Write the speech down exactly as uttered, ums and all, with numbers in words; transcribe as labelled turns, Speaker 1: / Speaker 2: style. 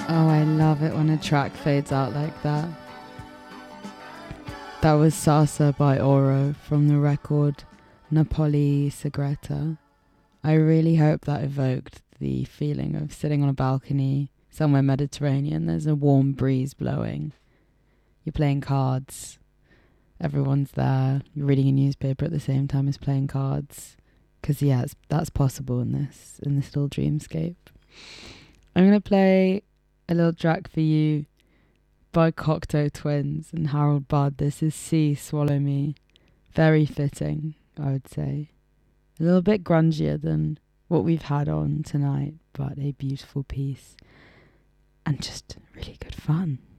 Speaker 1: Oh, I love it when a track fades out like that. That was Salsa by Oro from the record Napoli Segreta. I really hope that evoked the feeling of sitting on a balcony somewhere Mediterranean. There's a warm breeze blowing. You're playing cards. Everyone's there. You're reading a newspaper at the same time as playing cards. Because, yeah, it's, that's possible in this, in this little dreamscape. I'm going to play a little track for you by Cocteau Twins and Harold Budd. This is Sea, Swallow Me. Very fitting, I would say. A little bit grungier than what we've had on tonight, but a beautiful piece and just really good fun.